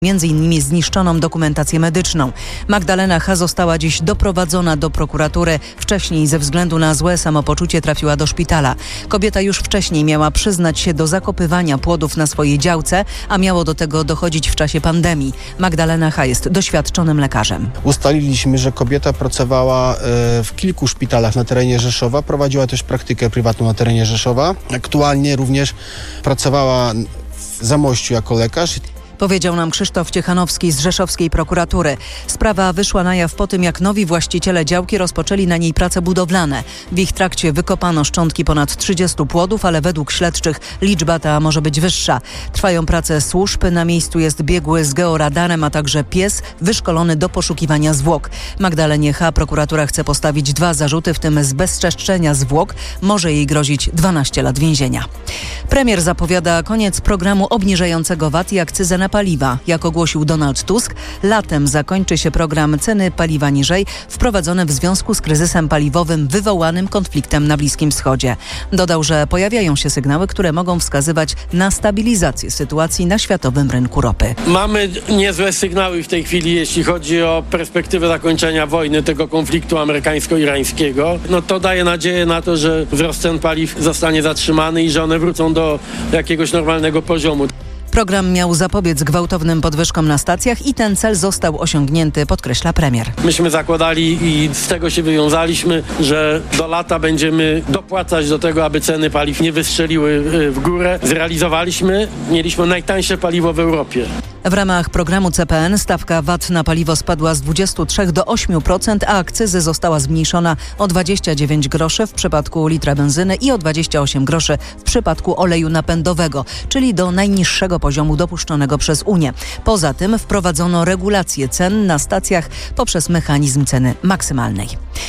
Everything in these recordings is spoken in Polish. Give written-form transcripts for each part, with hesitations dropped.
m.in. zniszczoną dokumentację medyczną. Magdalena H. została dziś doprowadzona do prokuratury. Wcześniej ze względu na złe samopoczucie trafiła do szpitala. Kobieta już wcześniej miała przyznać się do zakopywania płodów na swojej działce, a miało do tego dochodzić w czasie pandemii. Magdalena H. jest doświadczonym lekarzem. Ustaliliśmy, że kobieta pracowała w kilku szpitalach na terenie Rzeszowa, prowadziła też praktykę prywatną na terenie Rzeszowa. Aktualnie również pracowała w Zamościu jako lekarz. Powiedział nam Krzysztof Ciechanowski z rzeszowskiej prokuratury. Sprawa wyszła na jaw po tym, jak nowi właściciele działki rozpoczęli na niej prace budowlane. W ich trakcie wykopano szczątki ponad 30 płodów, ale według śledczych liczba ta może być wyższa. Trwają prace służb, na miejscu jest biegły z georadarem, a także pies wyszkolony do poszukiwania zwłok. Magdalenie H. prokuratura chce postawić 2 zarzuty, w tym zbezczeszczenia zwłok. Może jej grozić 12 lat więzienia. Premier zapowiada koniec programu obniżającego VAT i akcyzę na paliwa. Jak ogłosił Donald Tusk, latem zakończy się program ceny paliwa niżej, wprowadzony w związku z kryzysem paliwowym wywołanym konfliktem na Bliskim Wschodzie. Dodał, że pojawiają się sygnały, które mogą wskazywać na stabilizację sytuacji na światowym rynku ropy. Mamy niezłe sygnały w tej chwili, jeśli chodzi o perspektywę zakończenia wojny, tego konfliktu amerykańsko-irańskiego. No to daje nadzieję na to, że wzrost cen paliw zostanie zatrzymany i że one wrócą do jakiegoś normalnego poziomu. Program miał zapobiec gwałtownym podwyżkom na stacjach i ten cel został osiągnięty, podkreśla premier. Myśmy zakładali i z tego się wywiązaliśmy, że do lata będziemy dopłacać do tego, aby ceny paliw nie wystrzeliły w górę. Zrealizowaliśmy, mieliśmy najtańsze paliwo w Europie. W ramach programu CPN stawka VAT na paliwo spadła z 23 do 8%, a akcyzy została zmniejszona o 29 groszy w przypadku litra benzyny i o 28 groszy w przypadku oleju napędowego, czyli do najniższego poziomu dopuszczonego przez Unię. Poza tym wprowadzono regulację cen na stacjach poprzez mechanizm ceny maksymalnej.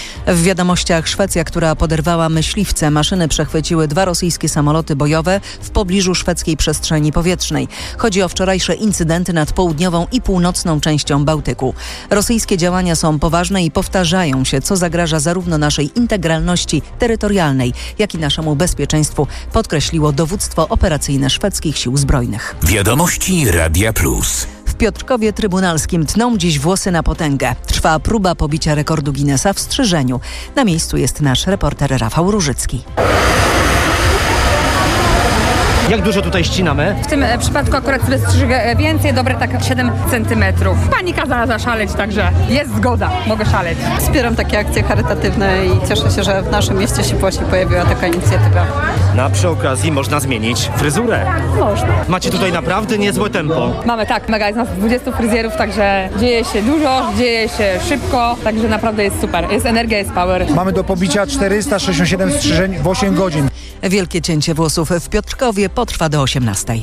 W wiadomościach Szwecja, która poderwała myśliwce, maszyny przechwyciły 2 rosyjskie samoloty bojowe w pobliżu szwedzkiej przestrzeni powietrznej. Chodzi o wczorajsze incydenty nad południową i północną częścią Bałtyku. Rosyjskie działania są poważne i powtarzają się, co zagraża zarówno naszej integralności terytorialnej, jak i naszemu bezpieczeństwu, podkreśliło dowództwo operacyjne szwedzkich sił zbrojnych. Wiadomości Radia Plus. W Piotrkowie Trybunalskim tną dziś włosy na potęgę. Trwa próba pobicia rekordu Guinnessa w strzyżeniu. Na miejscu jest nasz reporter Rafał Różycki. Jak dużo tutaj ścinamy? W tym przypadku akurat sobie strzygę więcej, dobre tak 7 centymetrów. Pani kazała zaszaleć, także jest zgoda, mogę szaleć. Wspieram takie akcje charytatywne i cieszę się, że w naszym mieście się właśnie pojawiła taka inicjatywa. No a przy okazji można zmienić fryzurę. Można. Macie tutaj naprawdę niezłe tempo. Mamy tak, mega jest nas 20 fryzjerów, także dzieje się dużo, dzieje się szybko, także naprawdę jest super. Jest energia, jest power. Mamy do pobicia 467 strzyżeń w 8 godzin. Wielkie cięcie włosów w Piotrkowie potrwa do 18.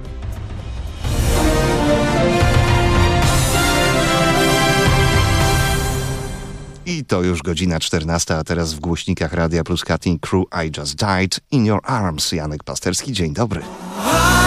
I to już godzina 14, a teraz w głośnikach Radia Plus Cutting Crew I Just Died in Your Arms. Janek Pasterski, dzień dobry.